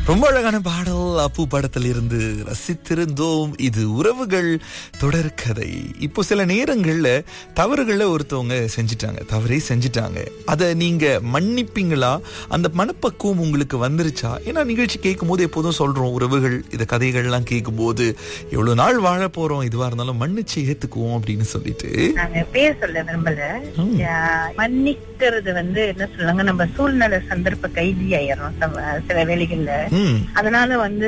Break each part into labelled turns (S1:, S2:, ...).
S1: ரொம்ப அழகான பாடல் அப்பு படத்தில் இருந்து ரசித்திருந்தோம். இது உறவுகள் தொடர்கதை. இப்போ சில நேரங்கள்ல தவறுகளை ஒருத்தவங்க தவறே செஞ்சிட்டாங்க. அதை நீங்க மன்னிப்பீங்களா? அந்த மனப்பக்குவம் உங்களுக்கு வந்துருச்சா? ஏன்னா நிகழ்ச்சி கேட்கும் போது எப்போதும் சொல்றோம், உறவுகள் இந்த கதைகள்லாம் கேட்கும் போது எவ்வளவு நாள் வாழ போறோம், இதுவா இருந்தாலும் மன்னிச்சு ஏத்துக்குவோம் அப்படின்னு சொல்லிட்டு.
S2: நாங்க பேர் சொல்ல விரும்பல. மன்னிக்கிறது என்ன சொல்லுங்க, நம்ம சூழ்நிலை சந்தர்ப்ப கைதி ஆயிரும் சில வேலைகள்ல. அதனால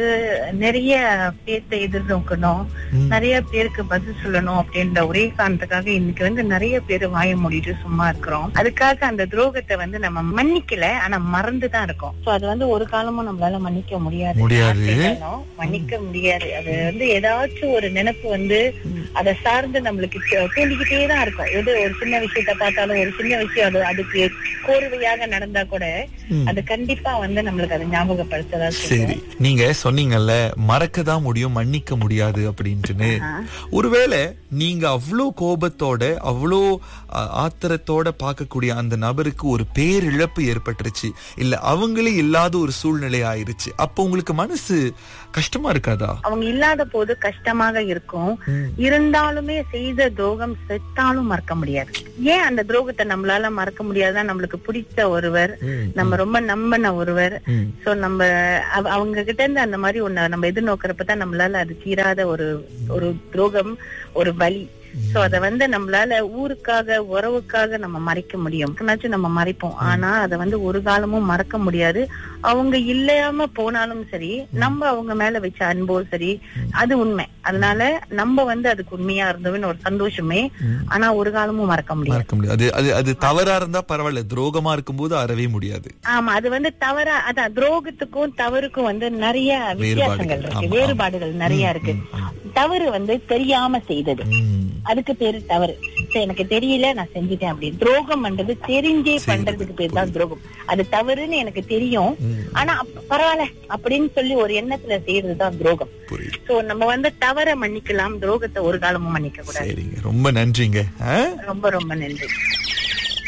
S2: நிறைய பேர்த்த எதிர்நோக்கணும், நிறைய பேருக்கு பதில் சொல்லணும் அப்படின்ற ஒரே காரணத்துக்காக இன்னைக்கு நிறைய பேர் வாய மூடிட்டு சும்மா இருக்கிறோம். அதுக்காக அந்த துரோகத்தை நம்ம மன்னிக்கல, ஆனா மறந்துதான் இருக்கோம். சோ அது ஒரு காலமும் நம்மளால மன்னிக்க முடியாது. மன்னிக்க முடியாது. அது ஏதாச்சும் ஒரு நினைப்பு அதை சார்ந்து நம்மளுக்கு தூண்டிக்கிட்டே தான் இருக்கும். எது ஒரு சின்ன விஷயத்த பார்த்தாலும், ஒரு சின்ன விஷயம் அதுக்கு கோர்வையாக நடந்தா கூட அது கண்டிப்பா நம்மளுக்கு அதை ஞாபகப்படுத்ததான்.
S1: சரி, நீங்க சொன்னீங்கல்ல மறக்கதான் முடியும், மன்னிக்க முடியாது அப்படின்ட்டு. ஒருவேளை நீங்க அவ்வளோ கோபத்தோட அவ்வளோ ஆத்திரத்தோட பார்க்கக்கூடிய அந்த நபருக்கு ஒரு பேரிழப்பு ஏற்பட்டுருச்சு, இல்ல அவங்களே இல்லாத ஒரு சூழ்நிலை ஆயிருச்சு, அப்போ உங்களுக்கு மனசு கஷ்டமா இருக்காதா?
S2: அவங்க இல்லாத போது கஷ்டமாக இருக்கும். இருந்தாலுமே செய்த துரோகம் செத்தாலும் மறக்க முடியாது. ஏன் அந்த துரோகத்தை நம்மளால மறக்க முடியாதுன்னா, நம்மளுக்கு பிடிச்ச ஒருவர், நம்ம ரொம்ப நம்பின ஒருவர், சோ நம்ம அவங்க கிட்ட இருந்து அந்த மாதிரி ஒண்ணு நம்ம எதிர்நோக்கிறப்பதான் நம்மளால அது தீராத ஒரு துரோகம், ஒரு வலி. சோ அத நம்மளால ஊருக்காக உறவுக்காக நம்ம மறைக்க முடியும், நம்ம மறைப்போம். ஆனா அத ஒரு காலமும் மறக்க முடியாது. அவங்க இல்லாம போனாலும் சரி, நம்ம அவங்க மேல வச்ச அன்போ சரி, அது உண்மை. அதனால நம்ம அதுக்கு உண்மையா இருந்தவன்னு ஒரு சந்தோஷமே, ஆனா ஒரு காலமும் மறக்க முடியாது.
S1: அது தவறா இருந்தா பரவாயில்ல, துரோகமா இருக்கும்போது அறவே முடியாது.
S2: ஆமா, அது தவறா, அதான் துரோகத்துக்கும் தவறுக்கும் நிறைய வித்தியாசங்கள் இருக்கு, வேறுபாடுகள் நிறைய இருக்கு. தவறு தெரியாம செய்தது, அதுக்கு பேரு தவறு. எனக்கு தெரியல, நான் செஞ்சுட்டேன் அப்படின்னு. துரோகம் பண்றது தெரிஞ்சே பண்றதுக்கு பேர் தான் துரோகம். அது தவறுன்னு எனக்கு தெரியும், ஆனா பரவாயில்ல அப்படின்னு சொல்லி ஒரு எண்ணத்துல செய்யறதுதான் துரோகம். சோ நம்ம தவற மன்னிக்கலாம், துரோகத்தை ஒரு காலமும் மன்னிக்க கூடாது.
S1: ரொம்ப நன்றிங்க.
S2: ரொம்ப ரொம்ப நன்றி.